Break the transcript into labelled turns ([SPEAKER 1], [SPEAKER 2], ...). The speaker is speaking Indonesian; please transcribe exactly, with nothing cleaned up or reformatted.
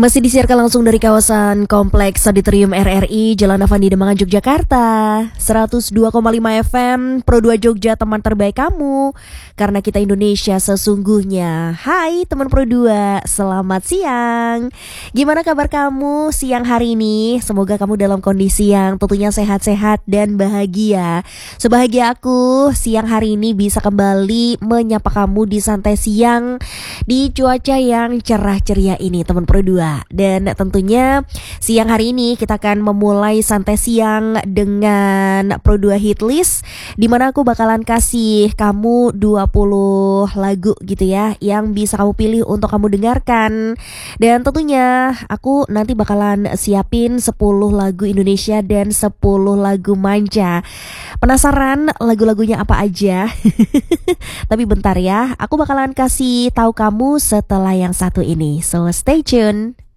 [SPEAKER 1] Masih disiarkan langsung dari kawasan Kompleks Auditorium R R I, Jalan Avandi Demangan, Yogyakarta. seratus dua koma lima F M, Pro dua Jogja, teman terbaik kamu. Karena kita Indonesia sesungguhnya. Hai teman Pro dua, selamat siang. Gimana kabar kamu siang hari ini? Semoga kamu dalam kondisi yang tentunya sehat-sehat dan bahagia. Sebahagia aku, siang hari ini bisa kembali menyapa kamu di santai siang di cuaca yang cerah ceria ini teman Pro dua. Dan tentunya siang hari ini kita akan memulai santai siang dengan Pro dua Hit List, dimana aku bakalan kasih kamu dua puluh lagu gitu ya, yang bisa kamu pilih untuk kamu dengarkan. Dan tentunya aku nanti bakalan siapin sepuluh lagu Indonesia dan sepuluh lagu manja. Penasaran lagu-lagunya apa aja? Tapi bentar ya, aku bakalan kasih tahu kamu setelah yang satu ini. So stay tune.